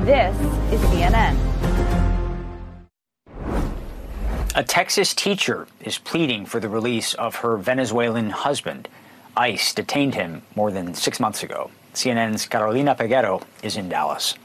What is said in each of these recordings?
This is CNN. A Texas teacher is pleading for the release of her Venezuelan husband. ICE detained him more than 6 months ago. CNN's Carolina Peguero is in Dallas.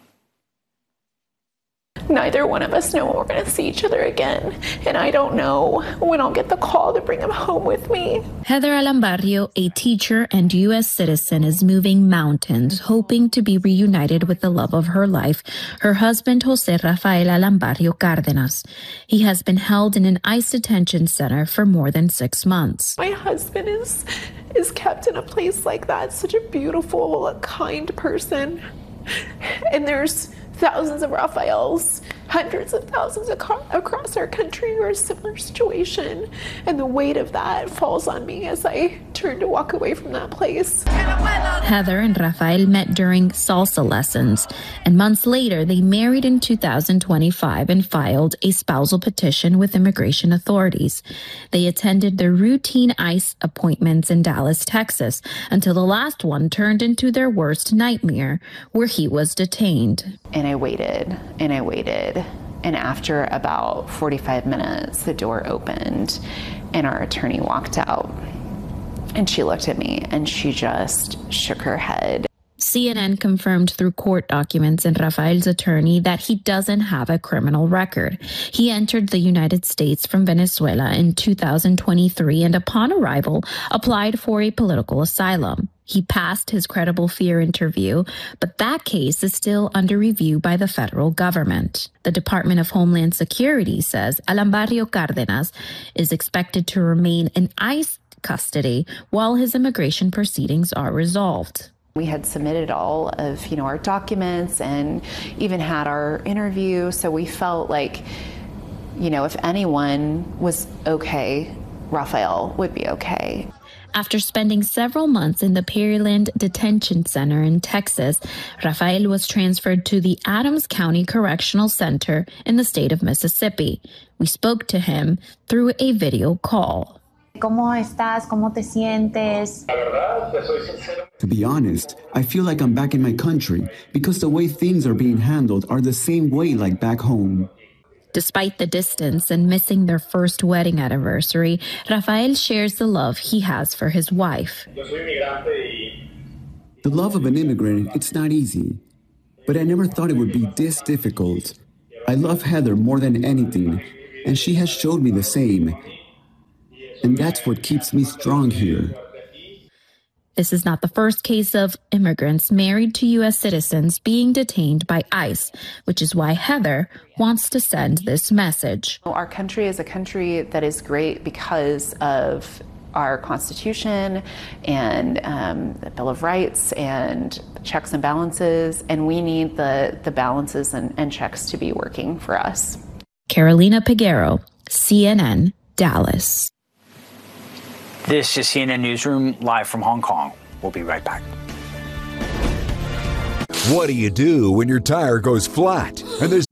Neither one of us know when we're going to see each other again, and I don't know when I'll get the call to bring him home with me. Heather Alambarrio, a teacher and U.S. citizen, is moving mountains, hoping to be reunited with the love of her life, her husband, Jose Rafael Alambarrio Cárdenas. He has been held in an ICE detention center for more than 6 months. My husband is kept in a place like that, such a beautiful, kind person, and there's thousands of Rafaels, hundreds of thousands across our country who are in a similar situation. And the weight of that falls on me as I turn to walk away from that place. Heather and Rafael met during salsa lessons, and months later they married in 2025 and filed a spousal petition with immigration authorities. They attended their routine ICE appointments in Dallas, Texas, until the last one turned into their worst nightmare, where he was detained. And I waited, and I waited. And after about 45 minutes, the door opened and our attorney walked out. And she looked at me and she just shook her head. CNN confirmed through court documents and Rafael's attorney that he doesn't have a criminal record. He entered the United States from Venezuela in 2023 and upon arrival applied for a political asylum. He passed his credible fear interview, but that case is still under review by the federal government. The Department of Homeland Security says Alambarrio Cárdenas is expected to remain in ICE custody while his immigration proceedings are resolved. We had submitted all of, our documents and even had our interview. So we felt like, if anyone was okay, Rafael would be okay. After spending several months in the Pearland Detention Center in Texas, Rafael was transferred to the Adams County Correctional Center in the state of Mississippi. We spoke to him through a video call. ¿Cómo estás? ¿Cómo te sientes? To be honest, I feel like I'm back in my country because the way things are being handled are the same way like back home. Despite the distance and missing their first wedding anniversary, Rafael shares the love he has for his wife. The love of an immigrant, it's not easy, but I never thought it would be this difficult. I love Heather more than anything, and she has showed me the same. And that's what keeps me strong here. This is not the first case of immigrants married to U.S. citizens being detained by ICE, which is why Heather wants to send this message. Our country is a country that is great because of our Constitution and the Bill of Rights and checks and balances, and we need the balances and checks to be working for us. Carolina Peguero, CNN, Dallas. This is CNN Newsroom, live from Hong Kong. We'll be right back. What do you do when your tire goes flat and there's